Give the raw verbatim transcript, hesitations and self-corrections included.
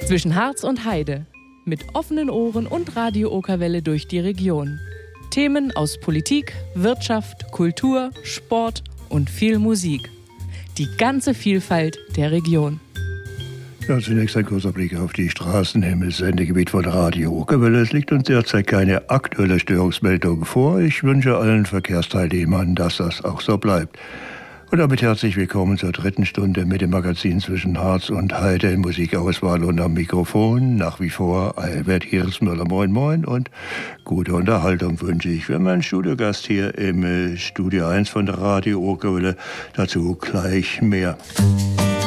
Zwischen Harz und Heide. Mit offenen Ohren und Radio Okerwelle durch die Region. Themen aus Politik, Wirtschaft, Kultur, Sport und viel Musik. Die ganze Vielfalt der Region. Ja, zunächst ein kurzer Blick auf die Straßen im Sendegebiet von Radio Okerwelle. Es liegt uns derzeit keine aktuelle Störungsmeldung vor. Ich wünsche allen Verkehrsteilnehmern, dass das auch so bleibt. Und damit herzlich willkommen zur dritten Stunde mit dem Magazin Zwischen Harz und Heide, Musikauswahl und am Mikrofon. Nach wie vor Albert Hirschmüller, moin moin, und gute Unterhaltung wünsche ich. Wir haben einen Studiogast hier im Studio eins von der Radio Okerwelle. Dazu gleich mehr.